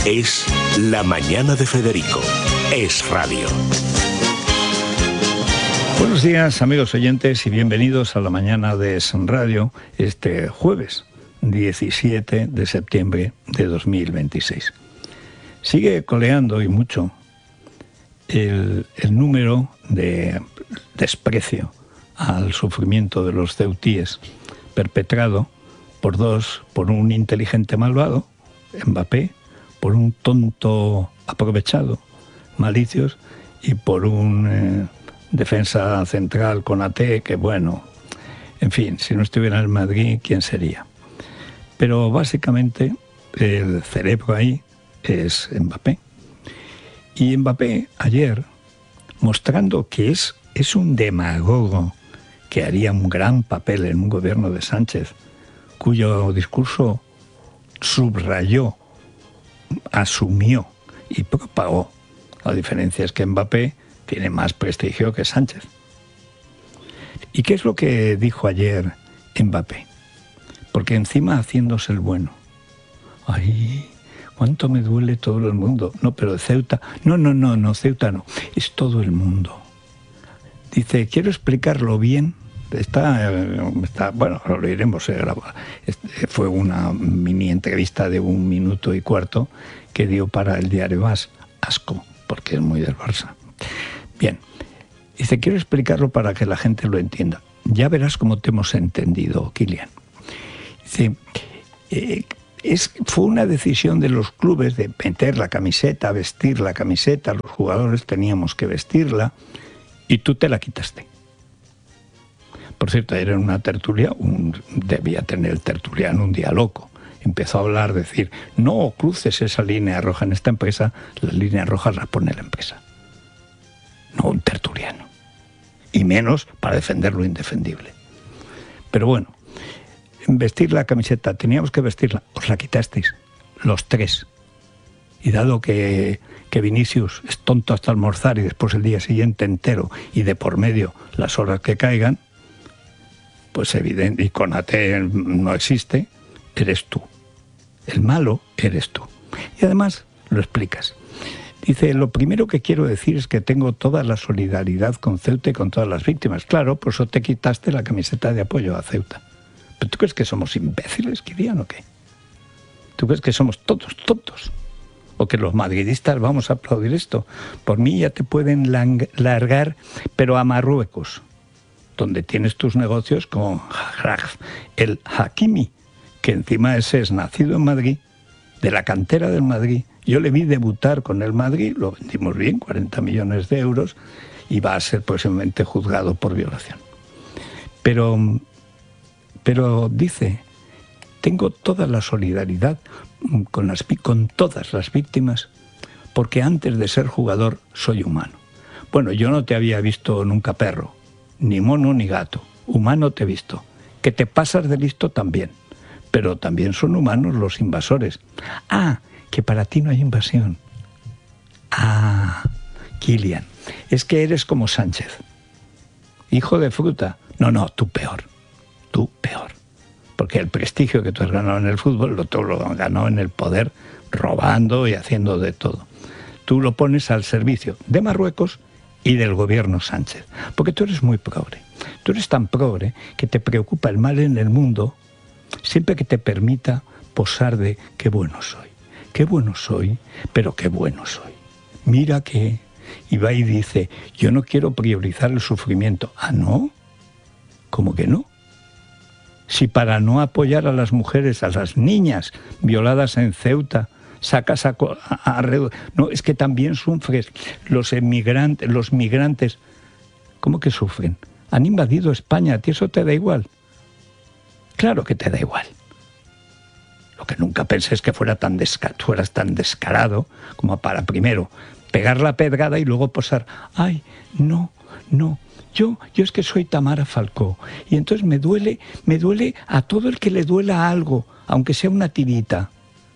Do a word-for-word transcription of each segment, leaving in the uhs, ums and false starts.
Es La Mañana de Federico. Es radio. Buenos días, amigos oyentes, y bienvenidos a La Mañana de Es Radio, este jueves diecisiete de septiembre de dos mil veintiséis. Sigue coleando y mucho el, el número de desprecio al sufrimiento de los ceutíes perpetrado por dos, por un inteligente malvado, Mbappé, por un tonto aprovechado, Malicios, y por un eh, defensa central Konaté, que bueno, en fin, si no estuviera en el Madrid, ¿quién sería? Pero básicamente el cerebro ahí es Mbappé. Y Mbappé ayer, mostrando que es, es un demagogo que haría un gran papel en un gobierno de Sánchez, cuyo discurso subrayó, asumió y propagó. La diferencia es que Mbappé tiene más prestigio que Sánchez. ¿Y qué es lo que dijo ayer Mbappé? Porque encima haciéndose el bueno. ¡Ay! ¿Cuánto me duele todo el mundo? No, pero Ceuta... No, no, no, no, Ceuta no. Es todo el mundo. Dice, quiero explicarlo bien. Está, está bueno, lo iremos, se graba. Fue una mini entrevista de un minuto y cuarto que dio para el diario As, Asco, porque es muy del Barça. Bien, dice, quiero explicarlo para que la gente lo entienda. Ya verás cómo te hemos entendido, Kylian. Dice, eh, es, fue una decisión de los clubes de meter la camiseta, vestir la camiseta, los jugadores teníamos que vestirla, y tú te la quitaste. Por cierto, era una tertulia, un, debía tener el tertuliano un día loco. Empezó a hablar, decir, no cruces esa línea roja en esta empresa, las líneas rojas las pone la empresa. No un tertuliano. Y menos para defender lo indefendible. Pero bueno, vestir la camiseta, teníamos que vestirla, os la quitasteis, los tres. Y dado que, que Vinicius es tonto hasta almorzar y después el día siguiente entero y de por medio las horas que caigan, pues evidente, y Konaté no existe, eres tú. El malo eres tú. Y además lo explicas. Dice, lo primero que quiero decir es que tengo toda la solidaridad con Ceuta y con todas las víctimas. Claro, por eso te quitaste la camiseta de apoyo a Ceuta. ¿Pero tú crees que somos imbéciles, Kylian, o qué? ¿Tú crees que somos todos tontos? ¿O que los madridistas vamos a aplaudir esto? Por mí ya te pueden largar, pero a Marruecos, donde tienes tus negocios con el Hakimi, que encima ese es nacido en Madrid, de la cantera del Madrid. Yo le vi debutar con el Madrid, lo vendimos bien, cuarenta millones de euros, y va a ser próximamente juzgado por violación. Pero, pero dice, tengo toda la solidaridad con, las, con todas las víctimas, porque antes de ser jugador soy humano. Bueno, yo no te había visto nunca perro, ni mono ni gato. Humano te he visto. Que te pasas de listo también. Pero también son humanos los invasores. Ah, que para ti no hay invasión. Ah, Kylian, es que eres como Sánchez. Hijo de fruta. No, no, tú peor. Tú peor. Porque el prestigio que tú has ganado en el fútbol, lo, tú lo has ganado en el poder, robando y haciendo de todo. Tú lo pones al servicio de Marruecos y del gobierno Sánchez. Porque tú eres muy progre. Tú eres tan progre que te preocupa el mal en el mundo siempre que te permita posar de qué bueno soy. Qué bueno soy, pero qué bueno soy. Mira que... Y va y dice, yo no quiero priorizar el sufrimiento. ¿Ah, no? ¿Cómo que no? Si para no apoyar a las mujeres, a las niñas violadas en Ceuta, sacas a, a, a... No, es que también sufres los emigrantes, los migrantes. ¿Cómo que sufren? Han invadido España, ¿a ti eso te da igual? Claro que te da igual. Lo que nunca pensé es que fuera tan desca- fueras tan descarado como para primero pegar la pedrada y luego posar. Ay, no, no. Yo, yo es que soy Tamara Falcó. Y entonces me duele, me duele a todo el que le duela algo, aunque sea una tirita.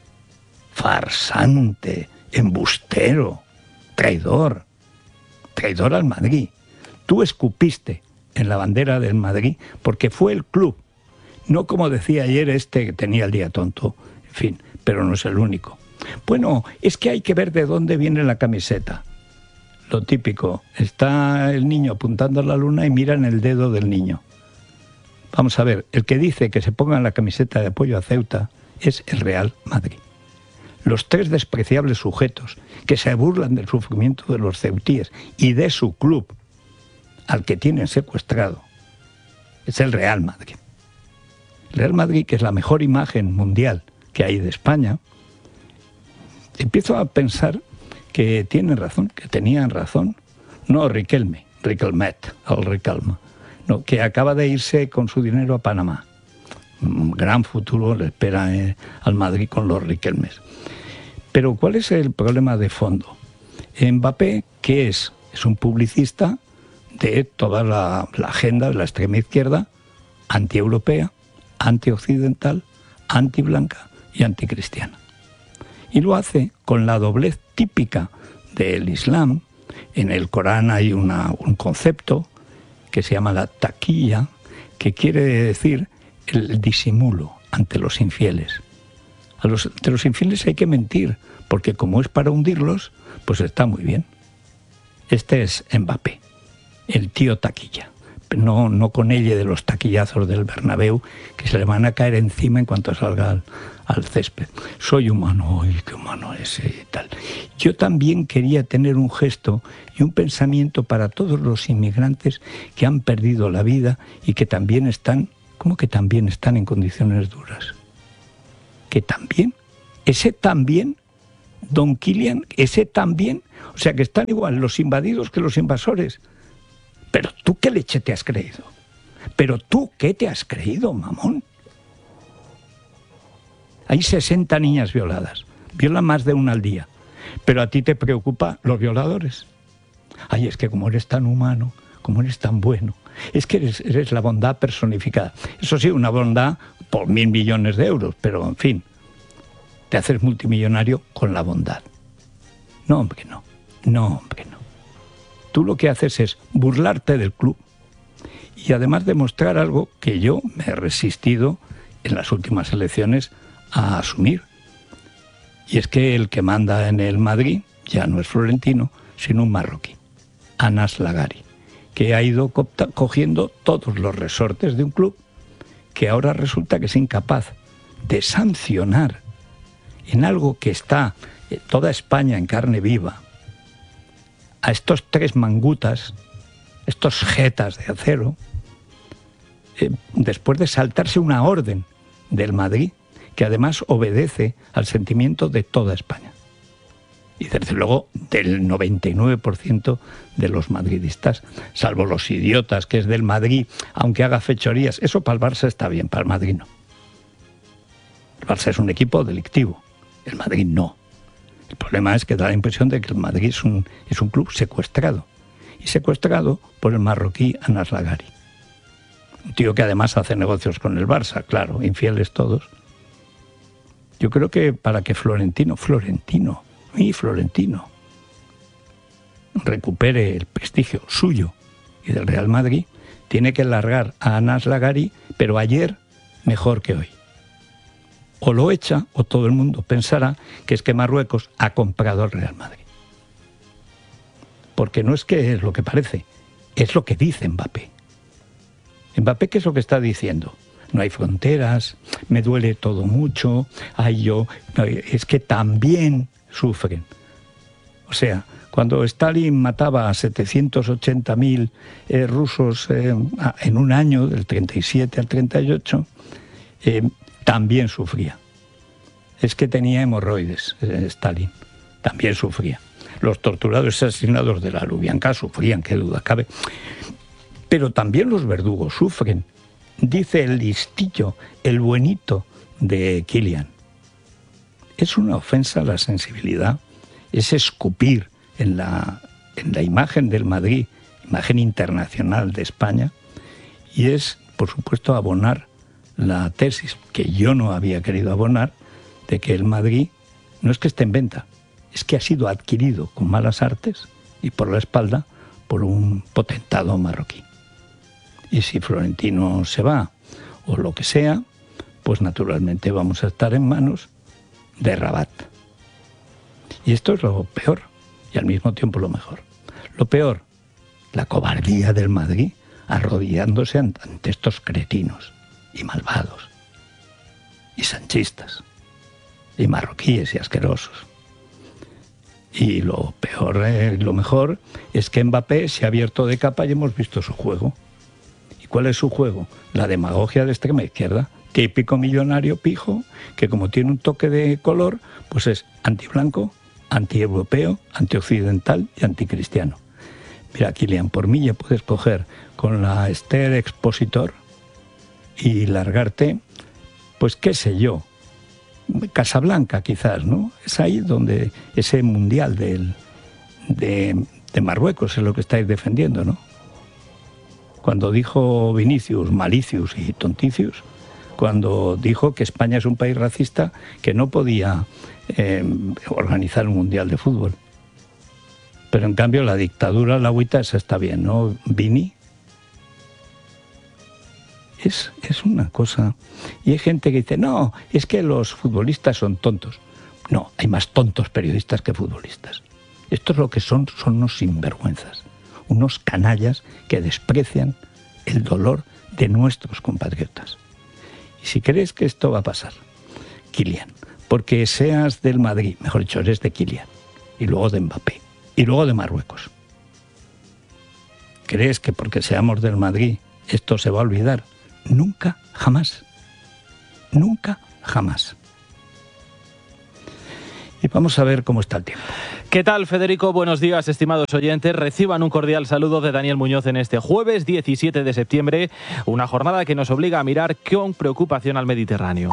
Farsante, embustero, traidor, traidor al Madrid. Tú escupiste en la bandera del Madrid porque fue el club. No como decía ayer este que tenía el día tonto, en fin, pero no es el único. Bueno, es que hay que ver de dónde viene la camiseta. Lo típico, está el niño apuntando a la luna y mira en el dedo del niño. Vamos a ver, el que dice que se ponga la camiseta de apoyo a Ceuta es el Real Madrid. Los tres despreciables sujetos que se burlan del sufrimiento de los ceutíes y de su club, al que tienen secuestrado, es el Real Madrid. El Real Madrid, que es la mejor imagen mundial que hay de España, empiezo a pensar que tienen razón, que tenían razón. No Riquelme, Riquelmet, el Riquelme, no, que acaba de irse con su dinero a Panamá. Un gran futuro le espera eh, al Madrid con los Riquelmes. Pero ¿cuál es el problema de fondo? Mbappé, ¿qué es? Es un publicista de toda la, la agenda de la extrema izquierda, antieuropea, antioccidental, antiblanca y anticristiana. Y lo hace con la doblez típica del Islam. En el Corán hay una, un concepto que se llama la taquilla, que quiere decir el disimulo ante los infieles. A los, ante los infieles hay que mentir, porque como es para hundirlos, pues está muy bien. Este es Mbappé, el tío taquilla. No, no con ella de los taquillazos del Bernabéu, que se le van a caer encima en cuanto salga al, al césped. Soy humano, ¡ay, qué humano es! Y tal. Yo también quería tener un gesto y un pensamiento para todos los inmigrantes que han perdido la vida y que también están, ¿cómo que también están en condiciones duras? Que también, ese también, don Kilian, ese también, o sea que están igual los invadidos que los invasores. Pero tú qué leche te has creído. Pero tú qué te has creído, mamón. Hay sesenta niñas violadas. Violan más de una al día. Pero a ti te preocupa los violadores. Ay, es que como eres tan humano, como eres tan bueno, es que eres, eres la bondad personificada. Eso sí, una bondad por mil millones de euros, pero en fin, te haces multimillonario con la bondad. No, hombre, no. No, hombre, no. Tú lo que haces es burlarte del club y además demostrar algo que yo me he resistido en las últimas elecciones a asumir. Y es que el que manda en el Madrid ya no es Florentino, sino un marroquí, Anas Lagari, que ha ido cogiendo todos los resortes de un club que ahora resulta que es incapaz de sancionar en algo que está toda España en carne viva, a estos tres mangutas, estos jetas de acero, eh, después de saltarse una orden del Madrid, que además obedece al sentimiento de toda España. Y desde luego del noventa y nueve por ciento de los madridistas, salvo los idiotas que es del Madrid, aunque haga fechorías. Eso para el Barça está bien, para el Madrid no. El Barça es un equipo delictivo, el Madrid no. El problema es que da la impresión de que el Madrid es un, es un club secuestrado. Y secuestrado por el marroquí Anas Lagari. Un tío que además hace negocios con el Barça, claro, infieles todos. Yo creo que para que Florentino, Florentino, mi Florentino, recupere el prestigio suyo y del Real Madrid, tiene que largar a Anas Lagari, pero ayer mejor que hoy. O lo echa, o todo el mundo pensará que es que Marruecos ha comprado al Real Madrid. Porque no es que es lo que parece, es lo que dice Mbappé. Mbappé, ¿qué es lo que está diciendo? No hay fronteras, me duele todo mucho, ay, yo, es que también sufren. O sea, cuando Stalin mataba a setecientos ochenta mil eh, rusos eh, en un año, del treinta y siete al treinta y ocho, eh, también sufría. Es que tenía hemorroides, eh, Stalin, también sufría. Los torturados y asesinados de la Lubyanka sufrían, qué duda cabe. Pero también los verdugos sufren. Dice el listillo, el buenito de Kilian. Es una ofensa a la sensibilidad, es escupir en la, en la imagen del Madrid, imagen internacional de España, y es, por supuesto, abonar la tesis que yo no había querido abonar, de que el Madrid no es que esté en venta, es que ha sido adquirido con malas artes y por la espalda por un potentado marroquí. Y si Florentino se va, o lo que sea, pues naturalmente vamos a estar en manos de Rabat, Y esto es lo peor y al mismo tiempo lo mejor. Lo peor, la cobardía del Madrid arrodillándose ante estos cretinos y malvados y sanchistas y marroquíes y asquerosos. Y lo peor, eh, lo mejor es que Mbappé se ha abierto de capa y hemos visto su juego. ¿Y cuál es su juego? La demagogia de extrema izquierda, típico millonario pijo que como tiene un toque de color, pues es antiblanco, antieuropeo, antioccidental y anticristiano. Mira, Kylian, por mí ya puedes coger con la Esther Expositor y largarte, pues qué sé yo, Casablanca quizás, ¿no? Es ahí donde ese mundial del, de, de Marruecos es lo que estáis defendiendo, ¿no? Cuando dijo Vinicius, Malicius y Tonticius, cuando dijo que España es un país racista que no podía eh, organizar un mundial de fútbol. Pero en cambio la dictadura, la agüita, esa está bien, ¿no? Vini. Es, es una cosa... Y hay gente que dice, no, es que los futbolistas son tontos. No, hay más tontos periodistas que futbolistas. Esto es lo que son, son unos sinvergüenzas, unos canallas que desprecian el dolor de nuestros compatriotas. Y si crees que esto va a pasar, Kylian, porque seas del Madrid, mejor dicho, eres de Kylian, y luego de Mbappé, y luego de Marruecos, ¿crees que porque seamos del Madrid esto se va a olvidar? Nunca, jamás. Nunca, jamás. Y vamos a ver cómo está el tiempo. ¿Qué tal, Federico? Buenos días, estimados oyentes. Reciban un cordial saludo de Daniel Muñoz en este jueves diecisiete de septiembre, una jornada que nos obliga a mirar con preocupación al Mediterráneo.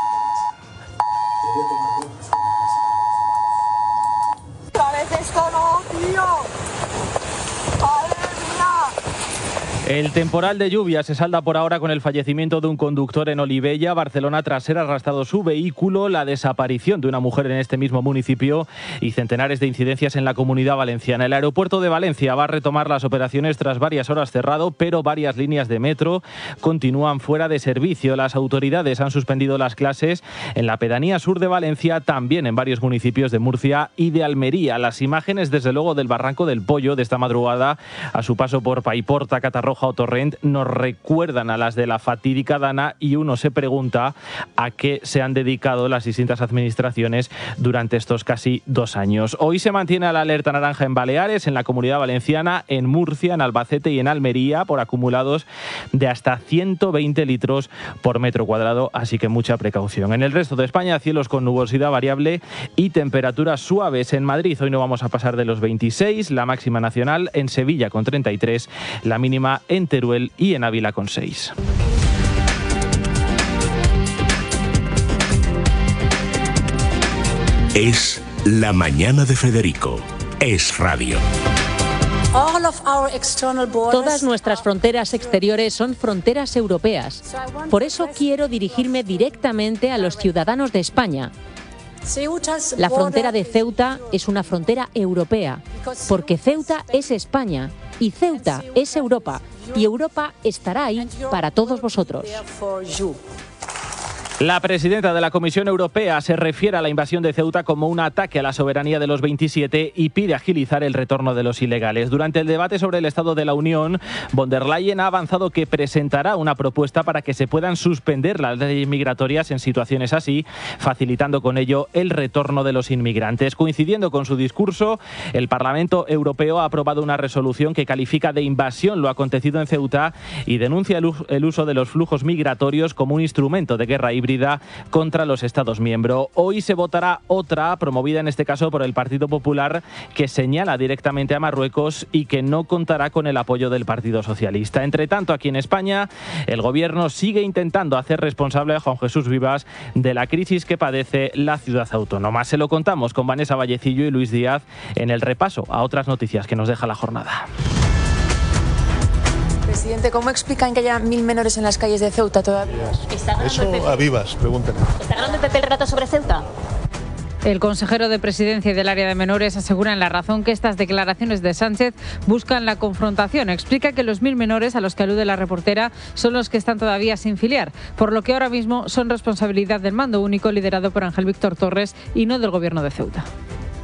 El temporal de lluvia se salda por ahora con el fallecimiento de un conductor en Olivella, Barcelona, tras ser arrastrado su vehículo, la desaparición de una mujer en este mismo municipio y centenares de incidencias en la Comunidad Valenciana. El aeropuerto de Valencia va a retomar las operaciones tras varias horas cerrado, pero varias líneas de metro continúan fuera de servicio. Las autoridades han suspendido las clases en la pedanía sur de Valencia, también en varios municipios de Murcia y de Almería. Las imágenes, desde luego, del Barranco del Pollo de esta madrugada, a su paso por Paiporta, Catarroja o Torrent, nos recuerdan a las de la fatídica Dana y uno se pregunta a qué se han dedicado las distintas administraciones durante estos casi dos años. Hoy se mantiene la alerta naranja en Baleares, en la Comunidad Valenciana, en Murcia, en Albacete y en Almería por acumulados de hasta ciento veinte litros por metro cuadrado, así que mucha precaución. En el resto de España, cielos con nubosidad variable y temperaturas suaves. En Madrid hoy no vamos a pasar de los veintiséis, la máxima nacional, en Sevilla con treinta y tres, la mínima en Teruel y en Ávila con seis. Es La Mañana de Federico. Es radio. Todas nuestras fronteras exteriores son fronteras europeas. Por eso quiero dirigirme directamente a los ciudadanos de España. La frontera de Ceuta es una frontera europea, porque Ceuta es España y Ceuta es Europa, y Europa estará ahí para todos vosotros. La presidenta de la Comisión Europea se refiere a la invasión de Ceuta como un ataque a la soberanía de los veintisiete y pide agilizar el retorno de los ilegales. Durante el debate sobre el Estado de la Unión, von der Leyen ha avanzado que presentará una propuesta para que se puedan suspender las leyes migratorias en situaciones así, facilitando con ello el retorno de los inmigrantes. Coincidiendo con su discurso, el Parlamento Europeo ha aprobado una resolución que califica de invasión lo acontecido en Ceuta y denuncia el uso de los flujos migratorios como un instrumento de guerra híbrida contra los Estados miembros. Hoy se votará otra, promovida en este caso por el Partido Popular, que señala directamente a Marruecos y que no contará con el apoyo del Partido Socialista. Entre tanto, aquí en España, el Gobierno sigue intentando hacer responsable a Juan Jesús Vivas de la crisis que padece la ciudad autónoma. Se lo contamos con Vanessa Vallecillo y Luis Díaz en el repaso a otras noticias que nos deja la jornada. Presidente, ¿cómo explican que haya mil menores en las calles de Ceuta todavía? Eso a Vivas, pregúntenle. ¿Está ganando el P P el relato sobre Ceuta? El consejero de Presidencia y del área de menores asegura en La Razón que estas declaraciones de Sánchez buscan la confrontación. Explica que los mil menores a los que alude la reportera son los que están todavía sin filiar, por lo que ahora mismo son responsabilidad del mando único liderado por Ángel Víctor Torres y no del Gobierno de Ceuta.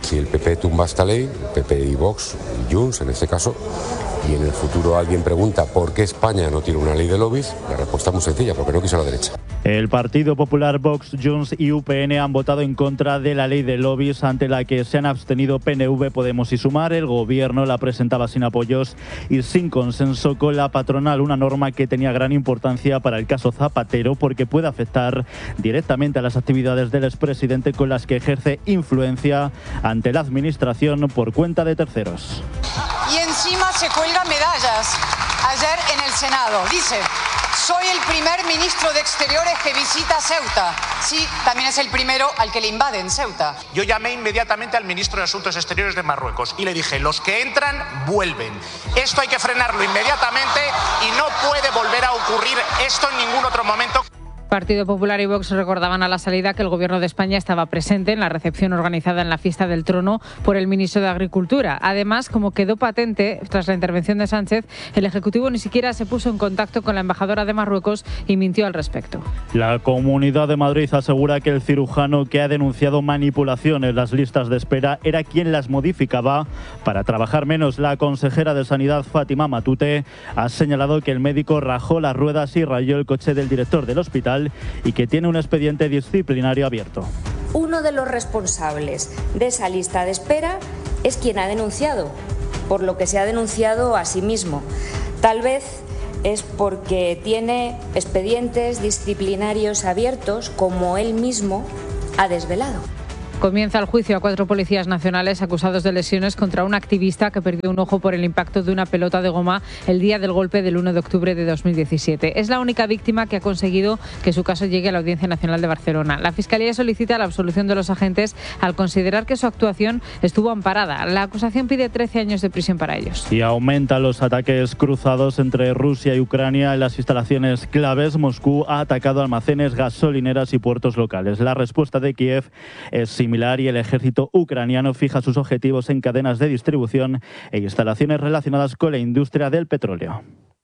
Si el P P tumba esta ley, P P y Vox, y Junts en este caso, y en el futuro alguien pregunta por qué España no tiene una ley de lobbies, la respuesta es muy sencilla, porque no quiso la derecha. El Partido Popular, Vox, Junts y U P N han votado en contra de la ley de lobbies, ante la que se han abstenido P N V, Podemos y Sumar. El gobierno la presentaba sin apoyos y sin consenso con la patronal, una norma que tenía gran importancia para el caso Zapatero porque puede afectar directamente a las actividades del expresidente, con las que ejerce influencia ante la administración por cuenta de terceros. Y encima se cuelgan medallas. Ayer en el Senado dice: soy el primer ministro de Exteriores que visita Ceuta. Sí, también es el primero al que le invaden Ceuta. Yo llamé inmediatamente al ministro de Asuntos Exteriores de Marruecos y le dije: los que entran, vuelven. Esto hay que frenarlo inmediatamente y no puede volver a ocurrir esto en ningún otro momento. Partido Popular y Vox recordaban a la salida que el Gobierno de España estaba presente en la recepción organizada en la Fiesta del Trono por el ministro de Agricultura. Además, como quedó patente tras la intervención de Sánchez, el Ejecutivo ni siquiera se puso en contacto con la embajadora de Marruecos y mintió al respecto. La Comunidad de Madrid asegura que el cirujano que ha denunciado manipulación en las listas de espera era quien las modificaba para trabajar menos. La consejera de Sanidad, Fátima Matute, ha señalado que el médico rajó las ruedas y rayó el coche del director del hospital y que tiene un expediente disciplinario abierto. Uno de los responsables de esa lista de espera es quien ha denunciado, por lo que se ha denunciado a sí mismo. Tal vez es porque tiene expedientes disciplinarios abiertos, como él mismo ha desvelado. Comienza el juicio a cuatro policías nacionales acusados de lesiones contra un activista que perdió un ojo por el impacto de una pelota de goma el día del golpe del uno de octubre de dos mil diecisiete. Es la única víctima que ha conseguido que su caso llegue a la Audiencia Nacional de Barcelona. La Fiscalía solicita la absolución de los agentes al considerar que su actuación estuvo amparada. La acusación pide trece años de prisión para ellos. Y aumentan los ataques cruzados entre Rusia y Ucrania en las instalaciones claves. Moscú ha atacado almacenes, gasolineras y puertos locales. La respuesta de Kiev es similar y el ejército ucraniano fija sus objetivos en cadenas de distribución e instalaciones relacionadas con la industria del petróleo.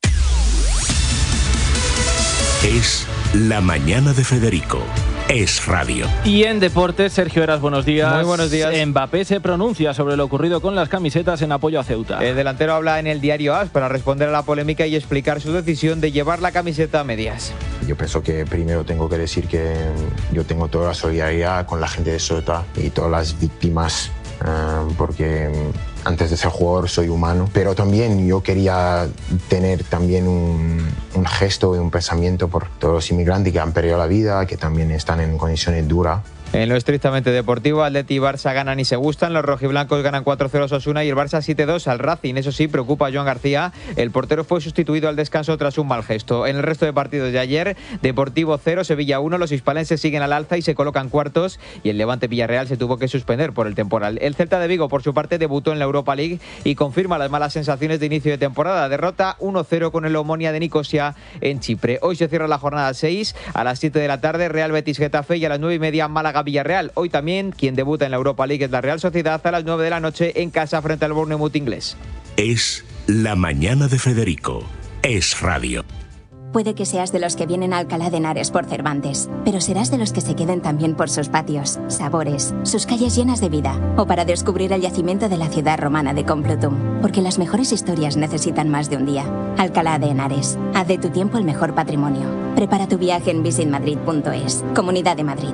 Es la mañana de Federico. Es radio. Y en deportes, Sergio Heras, buenos días. Muy buenos días. Mbappé se pronuncia sobre lo ocurrido con las camisetas en apoyo a Ceuta. El delantero habla en el diario A S para responder a la polémica y explicar su decisión de llevar la camiseta a medias. Yo pienso que primero tengo que decir que yo tengo toda la solidaridad con la gente de Ceuta y todas las víctimas, uh, porque antes de ser jugador soy humano, pero también yo quería tener también un, un gesto y un pensamiento por todos los inmigrantes que han perdido la vida, que también están en condiciones duras. En lo estrictamente deportivo, Atleti y Barça ganan y se gustan. Los rojiblancos ganan cuatro cero a Osasuna y el Barça siete dos al Racing. Eso sí, preocupa a Joan García. El portero fue sustituido al descanso tras un mal gesto. En el resto de partidos de ayer, Deportivo cero, Sevilla uno. Los hispalenses siguen al alza y se colocan cuartos. Y el Levante Villarreal se tuvo que suspender por el temporal. El Celta de Vigo, por su parte, debutó en la Europa League y confirma las malas sensaciones de inicio de temporada. Derrota uno cero con el Omonia de Nicosia en Chipre. Hoy se cierra la jornada seis. A las siete de la tarde, Real Betis Getafe, y a las nueve y media, Málaga Villarreal. Hoy también quien debuta en la Europa League es la Real Sociedad a las nueve de la noche en casa frente al Bournemouth inglés. Es la mañana de Federico. Es radio. Puede que seas de los que vienen a Alcalá de Henares por Cervantes, pero serás de los que se queden también por sus patios, sabores, sus calles llenas de vida, o para descubrir el yacimiento de la ciudad romana de Complutum, porque las mejores historias necesitan más de un día. Alcalá de Henares, haz de tu tiempo el mejor patrimonio. Prepara tu viaje en visit madrid punto es. Comunidad de Madrid.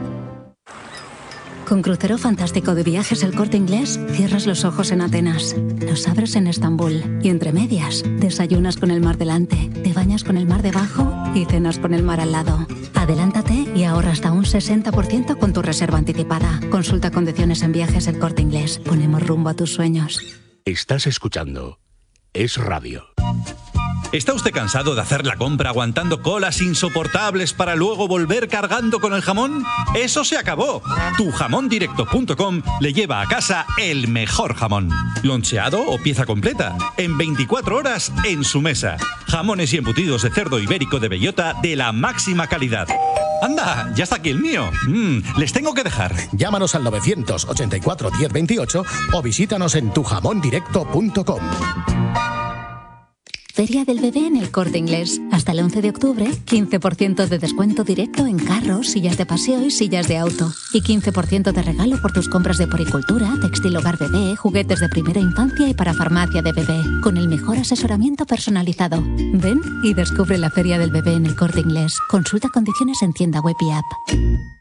Con Crucero Fantástico de Viajes El Corte Inglés, cierras los ojos en Atenas, los abres en Estambul y entre medias, desayunas con el mar delante, te bañas con el mar debajo y cenas con el mar al lado. Adelántate y ahorra hasta un sesenta por ciento con tu reserva anticipada. Consulta condiciones en Viajes El Corte Inglés. Ponemos rumbo a tus sueños. Estás escuchando Es radio. ¿Está usted cansado de hacer la compra aguantando colas insoportables para luego volver cargando con el jamón? ¡Eso se acabó! tu jamón directo punto com le lleva a casa el mejor jamón. Loncheado o pieza completa. En veinticuatro horas en su mesa. Jamones y embutidos de cerdo ibérico de bellota de la máxima calidad. ¡Anda! ¡Ya está aquí el mío! Mm, les tengo que dejar. Llámanos al novecientos ochenta y cuatro diez veintiocho o visítanos en tu jamón directo punto com. Feria del Bebé en El Corte Inglés. Hasta el once de octubre, quince por ciento de descuento directo en carros, sillas de paseo y sillas de auto. Y quince por ciento de regalo por tus compras de poricultura, textil hogar bebé, juguetes de primera infancia y para farmacia de bebé. Con el mejor asesoramiento personalizado. Ven y descubre la Feria del Bebé en El Corte Inglés. Consulta condiciones en tienda web y app.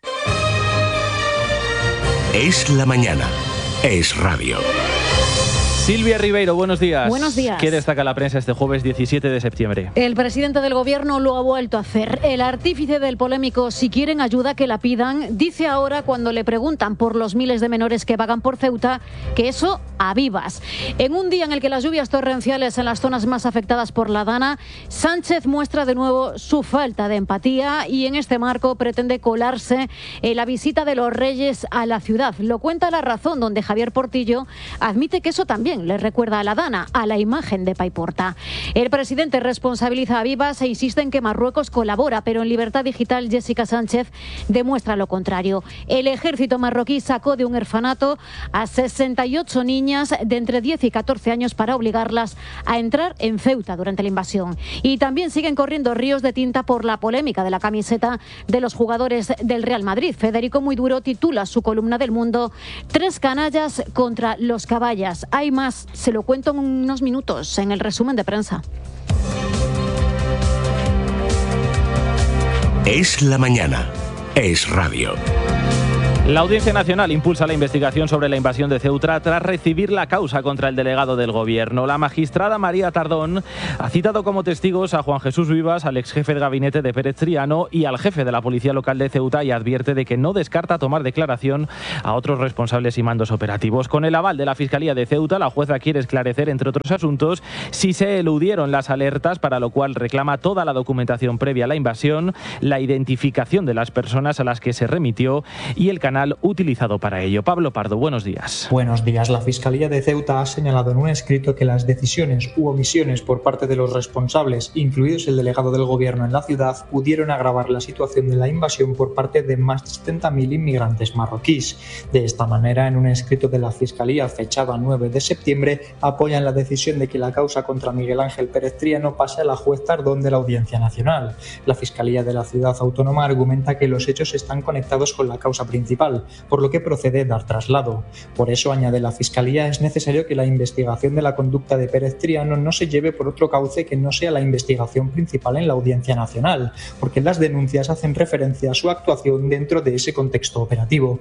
Es la mañana. Es radio. Silvia Ribeiro, buenos días. Buenos días. ¿Qué destaca la prensa este jueves diecisiete de septiembre? El presidente del gobierno lo ha vuelto a hacer. El artífice del polémico "si quieren ayuda que la pidan" dice ahora, cuando le preguntan por los miles de menores que vagan por Ceuta, que eso a vivas. En un día en el que las lluvias torrenciales en las zonas más afectadas por la Dana, Sánchez muestra de nuevo su falta de empatía y en este marco pretende colarse en la visita de los Reyes a la ciudad. Lo cuenta La Razón, donde Javier Portillo admite que eso también le recuerda a la Dana, a la imagen de Paiporta. El presidente responsabiliza a Vivas e insiste en que Marruecos colabora, pero en Libertad Digital Jessica Sánchez demuestra lo contrario. El ejército marroquí sacó de un orfanato a sesenta y ocho niñas de entre diez y catorce años para obligarlas a entrar en Ceuta durante la invasión. Y también siguen corriendo ríos de tinta por la polémica de la camiseta de los jugadores del Real Madrid. Federico Muiduro titula su columna del Mundo: "Tres canallas contra los caballas". Hay más. Se lo cuento en unos minutos en el resumen de prensa. Es la mañana. Es radio. La Audiencia Nacional impulsa la investigación sobre la invasión de Ceuta tras recibir la causa contra el delegado del Gobierno. La magistrada María Tardón ha citado como testigos a Juan Jesús Vivas, al ex jefe de gabinete de Pérez Triano y al jefe de la Policía Local de Ceuta, y advierte de que no descarta tomar declaración a otros responsables y mandos operativos. Con el aval de la Fiscalía de Ceuta, la jueza quiere esclarecer, entre otros asuntos, si se eludieron las alertas, para lo cual reclama toda la documentación previa a la invasión, la identificación de las personas a las que se remitió y el canal utilizado para ello. Pablo Pardo, buenos días. Buenos días. La Fiscalía de Ceuta ha señalado en un escrito que las decisiones u omisiones por parte de los responsables, incluidos el delegado del Gobierno en la ciudad, pudieron agravar la situación de la invasión por parte de más de setenta mil inmigrantes marroquíes. De esta manera, en un escrito de la Fiscalía fechado a nueve de septiembre, apoyan la decisión de que la causa contra Miguel Ángel Pérez Triano pase a la juez Tardón de la Audiencia Nacional. La Fiscalía de la Ciudad Autónoma argumenta que los hechos están conectados con la causa principal, por lo que procede dar traslado. Por eso, añade la Fiscalía, es necesario que la investigación de la conducta de Pérez Triano no se lleve por otro cauce que no sea la investigación principal en la Audiencia Nacional, porque las denuncias hacen referencia a su actuación dentro de ese contexto operativo.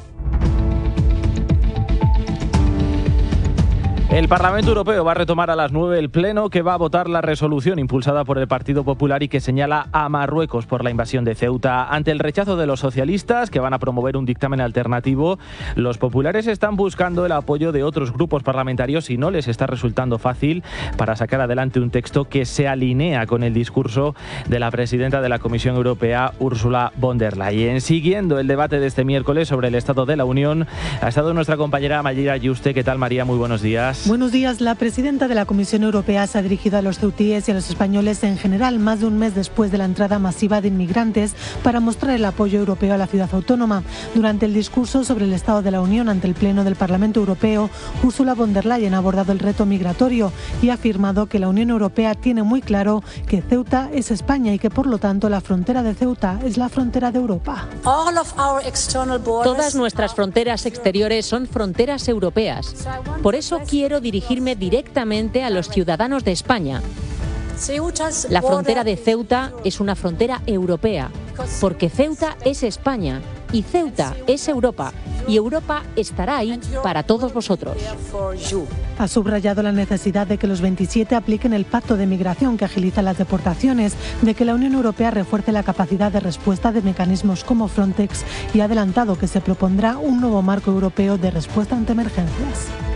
El Parlamento Europeo va a retomar a las nueve el pleno que va a votar la resolución impulsada por el Partido Popular y que señala a Marruecos por la invasión de Ceuta. Ante el rechazo de los socialistas, que van a promover un dictamen alternativo, los populares están buscando el apoyo de otros grupos parlamentarios y no les está resultando fácil para sacar adelante un texto que se alinea con el discurso de la presidenta de la Comisión Europea, Ursula von der Leyen. Siguiendo el debate de este miércoles sobre el Estado de la Unión, ha estado nuestra compañera Mayra Yuste. ¿Qué tal, María? Muy buenos días. Buenos días. La presidenta de la Comisión Europea se ha dirigido a los ceutíes y a los españoles en general más de un mes después de la entrada masiva de inmigrantes para mostrar el apoyo europeo a la ciudad autónoma. Durante el discurso sobre el Estado de la Unión ante el Pleno del Parlamento Europeo, Ursula von der Leyen ha abordado el reto migratorio y ha afirmado que la Unión Europea tiene muy claro que Ceuta es España y que, por lo tanto, la frontera de Ceuta es la frontera de Europa. Todas nuestras fronteras exteriores son fronteras europeas. Por eso quiero dirigirme directamente a los ciudadanos de España. La frontera de Ceuta es una frontera europea, porque Ceuta es España y Ceuta es Europa, y Europa estará ahí para todos vosotros. Ha subrayado la necesidad de que los veintisiete apliquen el pacto de migración que agiliza las deportaciones, de que la Unión Europea refuerce la capacidad de respuesta de mecanismos como Frontex y ha adelantado que se propondrá un nuevo marco europeo de respuesta ante emergencias.